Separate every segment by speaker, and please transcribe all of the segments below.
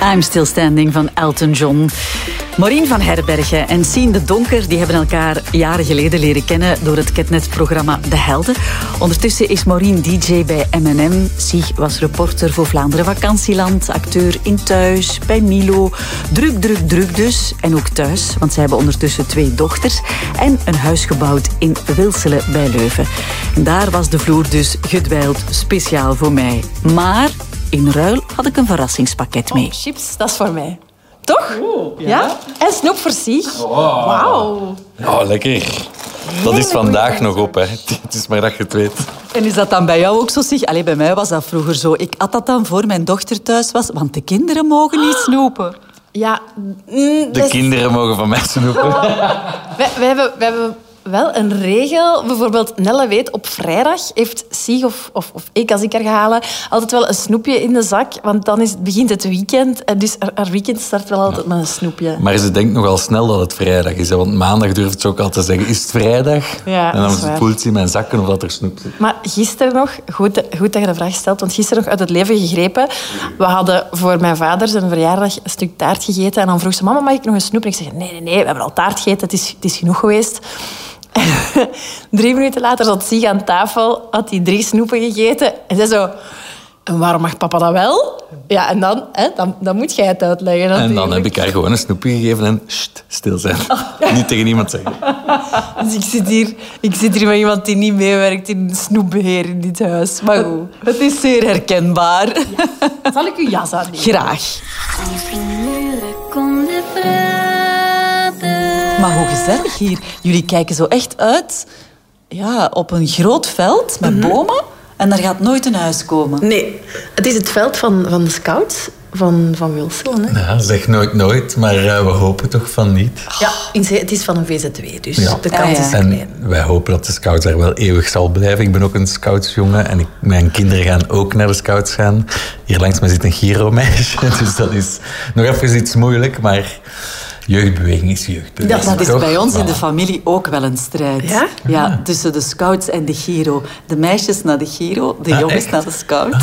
Speaker 1: I'm Still Standing van Elton John. Maureen van Herbergen en Sien de Donker die hebben elkaar jaren geleden leren kennen door het Ketnet-programma De Helden. Ondertussen is Maureen DJ bij M&M. Sieg was reporter voor Vlaanderen Vakantieland, acteur in Thuis, bij Milo. Druk dus. En ook thuis, want zij hebben ondertussen 2 dochters en een huis gebouwd in Wilselen bij Leuven. En daar was de vloer dus gedwijld speciaal voor mij. Maar in ruil had ik een verrassingspakket mee.
Speaker 2: Chips, dat is voor mij. Toch?
Speaker 3: Oh,
Speaker 2: ja? En snoep voor Sieg.
Speaker 3: Oh.
Speaker 2: Wauw.
Speaker 3: Oh, lekker. Dat is vandaag nog op, hè. Het is maar dat je het weet.
Speaker 1: En is dat dan bij jou ook zo, Sieg? Allee, bij mij was dat vroeger zo. Ik at dat dan voor mijn dochter thuis was, want de kinderen mogen niet snoepen.
Speaker 2: Ja.
Speaker 3: De kinderen mogen van mij snoepen.
Speaker 2: We hebben wel een regel. Bijvoorbeeld, Nelle weet, op vrijdag heeft Sieg of ik, als ik haar ga halen, altijd wel een snoepje in de zak. Want dan begint het weekend. En dus haar weekend start wel altijd met een snoepje.
Speaker 3: Maar ze denkt nogal snel dat het vrijdag is. Hè? Want maandag durft ze ook al te zeggen, is het vrijdag?
Speaker 2: Ja,
Speaker 3: en dan
Speaker 2: dat is waar.
Speaker 3: voelt ze in mijn zakken of dat er snoep zit.
Speaker 2: Maar gisteren nog, goed dat je de vraag stelt, want gisteren nog uit het leven gegrepen. We hadden voor mijn vader zijn verjaardag een stuk taart gegeten. En dan vroeg ze, mama, mag ik nog een snoep? En ik zeg, nee, we hebben al taart gegeten, het is genoeg geweest. 3 minuten later zat Sieg aan tafel, had hij 3 snoepen gegeten. En zei zo, en waarom mag papa dat wel? Ja, en dan moet jij het uitleggen.
Speaker 3: En dan heb ik haar gewoon een snoepje gegeven en stil zijn. Niet tegen iemand zeggen.
Speaker 2: Dus ik zit hier met iemand die niet meewerkt in het snoepbeheer in dit huis. Maar goed,
Speaker 1: Het is zeer herkenbaar.
Speaker 2: ja. Zal ik uw jas aannemen?
Speaker 1: Graag. Maar hoe gezellig hier. Jullie kijken zo echt uit op een groot veld met bomen. En daar gaat nooit een huis komen.
Speaker 2: Nee, het is het veld van de scouts van Wilselen. Hè?
Speaker 3: Ja, zeg nooit, maar we hopen toch van niet.
Speaker 2: Ja, het is van een VZW, dus
Speaker 3: Ja.
Speaker 2: de kans is klein.
Speaker 3: En wij hopen dat de scouts er wel eeuwig zal blijven. Ik ben ook een scoutsjongen en mijn kinderen gaan ook naar de scouts gaan. Hier langs mij zit een Giro-meisje, dus dat is nog even iets moeilijk, maar jeugdbeweging is jeugdbeweging.
Speaker 1: Dat is
Speaker 3: toch?
Speaker 1: bij ons in de
Speaker 3: Voilà.
Speaker 1: familie ook wel een strijd.
Speaker 2: Ja?
Speaker 1: Ja, tussen de scouts en de Giro. De meisjes naar de Giro, de jongens
Speaker 3: echt?
Speaker 1: naar de scouts.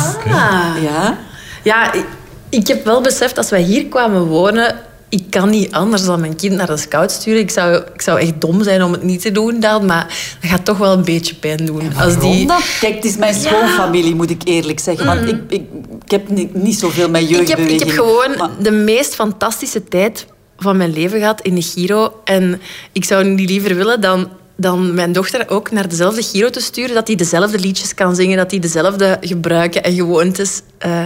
Speaker 1: Ja.
Speaker 2: Ja, ik heb wel beseft, als wij hier kwamen wonen, ik kan niet anders dan mijn kind naar de scout sturen. Ik zou echt dom zijn om het niet te doen dan, maar dat gaat toch wel een beetje pijn doen. Als die...
Speaker 1: Kijk, het is mijn schoonfamilie, moet ik eerlijk zeggen. Want ik heb niet zoveel met jeugdbeweging.
Speaker 2: Ik heb gewoon
Speaker 1: maar-
Speaker 2: de meest fantastische tijd van mijn leven gehad in de Giro. En ik zou niet liever willen dan mijn dochter ook naar dezelfde Giro te sturen, dat hij dezelfde liedjes kan zingen, dat hij dezelfde gebruiken en gewoontes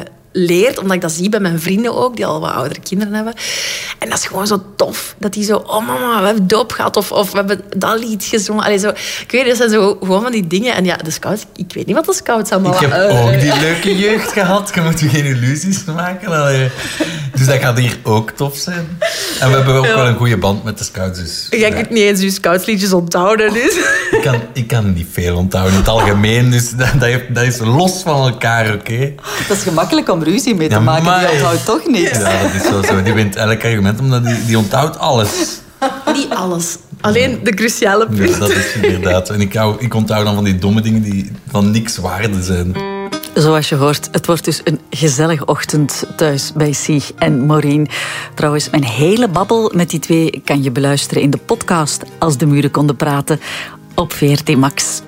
Speaker 2: leert, omdat ik dat zie bij mijn vrienden ook, die al wat oudere kinderen hebben. En dat is gewoon zo tof. Dat die zo, oh mama, we hebben doop gehad, of we hebben dat lied gezongen. Allee, zo, ik weet, dat zijn zo gewoon van die dingen. En ja, de scouts, ik weet niet wat de scouts allemaal...
Speaker 3: Ik heb ook die leuke jeugd gehad. Je moet je geen illusies maken. Allee. Dus dat gaat hier ook tof zijn. En we hebben ook wel een goede band met de scouts. Dus,
Speaker 2: Jij kunt niet eens je scoutsliedjes onthouden, dus...
Speaker 3: Ik kan niet veel onthouden in het algemeen. Dus dat is los van elkaar, oké?
Speaker 1: Dat is gemakkelijk om ruzie mee te
Speaker 3: Ja,
Speaker 1: maken.
Speaker 3: maar-
Speaker 1: Die onthoudt toch niks.
Speaker 3: Ja, dat is wel zo. Die wint elk argument, omdat die onthoudt alles.
Speaker 2: Niet alles. Alleen de cruciale punten.
Speaker 3: Ja, dat is inderdaad. En ik onthoud dan van die domme dingen die van niks waarde zijn.
Speaker 1: Zoals je hoort, het wordt dus een gezellige ochtend thuis bij Sieg en Maureen. Trouwens, mijn hele babbel met die 2 kan je beluisteren in de podcast Als de muren konden praten op VRT Max.